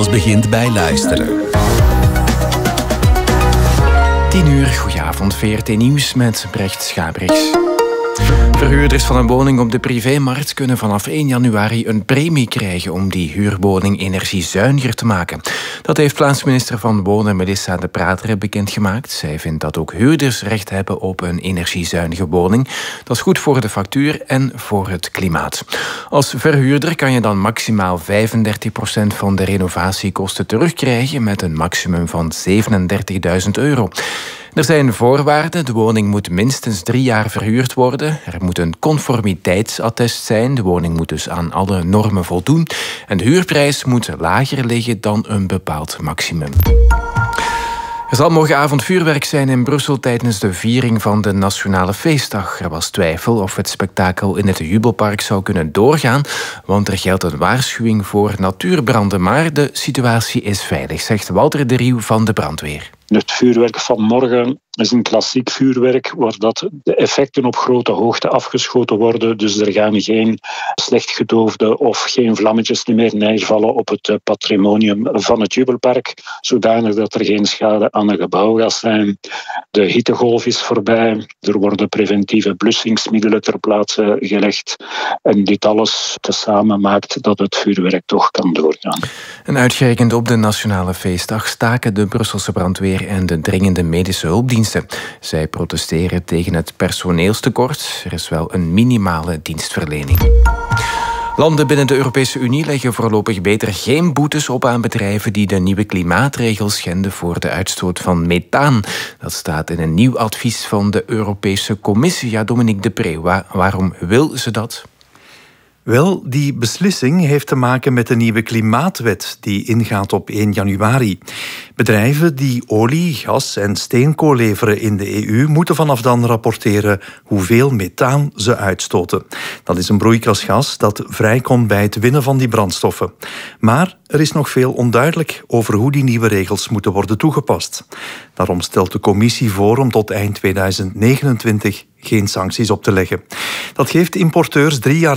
alles begint bij luisteren. 10:00, goedenavond, VRT Nieuws met Brecht Schabriks. Verhuurders van een woning op de privémarkt kunnen vanaf 1 januari een premie krijgen om die huurwoning energiezuiniger te maken. Dat heeft plaatsminister van Wonen Melissa De Prater bekendgemaakt. Zij vindt dat ook huurders recht hebben op een energiezuinige woning. Dat is goed voor de factuur en voor het klimaat. Als verhuurder kan je dan maximaal 35% van de renovatiekosten terugkrijgen met een maximum van €37.000. Er zijn voorwaarden. De woning moet minstens 3 jaar verhuurd worden. Er moet een conformiteitsattest zijn. De woning moet dus aan alle normen voldoen. En de huurprijs moet lager liggen dan een bepaald maximum. Er zal morgenavond vuurwerk zijn in Brussel tijdens de viering van de Nationale Feestdag. Er was twijfel of het spektakel in het Jubelpark zou kunnen doorgaan, want er geldt een waarschuwing voor natuurbranden. Maar de situatie is veilig, zegt Walter de Rieuw van de brandweer. Het vuurwerk van morgen is een klassiek vuurwerk waar dat de effecten op grote hoogte afgeschoten worden. Dus er gaan geen slecht gedoofde of geen vlammetjes meer neervallen op het patrimonium van het Jubelpark, zodanig dat er geen schade aan een gebouw gaat zijn. De hittegolf is voorbij. Er worden preventieve blussingsmiddelen ter plaatse gelegd. En dit alles tezamen maakt dat het vuurwerk toch kan doorgaan. En uitgerekend op de Nationale Feestdag staken de Brusselse brandweer en de dringende medische hulpdiensten. Zij protesteren tegen het personeelstekort. Er is wel een minimale dienstverlening. Landen binnen de Europese Unie leggen voorlopig beter geen boetes op aan bedrijven die de nieuwe klimaatregels schenden voor de uitstoot van methaan. Dat staat in een nieuw advies van de Europese Commissie. Ja, Dominique de Pre, waarom wil ze dat? Wel, die beslissing heeft te maken met de nieuwe klimaatwet die ingaat op 1 januari. Bedrijven die olie, gas en steenkool leveren in de EU moeten vanaf dan rapporteren hoeveel methaan ze uitstoten. Dat is een broeikasgas dat vrijkomt bij het winnen van die brandstoffen. Maar er is nog veel onduidelijk over hoe die nieuwe regels moeten worden toegepast. Daarom stelt de Commissie voor om tot eind 2029 geen sancties op te leggen. Dat geeft importeurs 3 jaar